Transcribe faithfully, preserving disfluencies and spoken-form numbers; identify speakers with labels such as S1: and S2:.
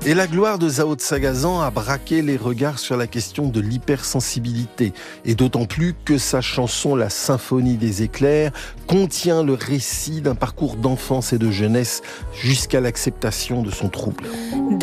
S1: Et la gloire de Zao de Sagazan a braqué les regards sur la question de l'hypersensibilité. Et d'autant plus que sa chanson La Symphonie des éclairs contient le récit d'un parcours d'enfance et de jeunesse jusqu'à l'acceptation de son trouble.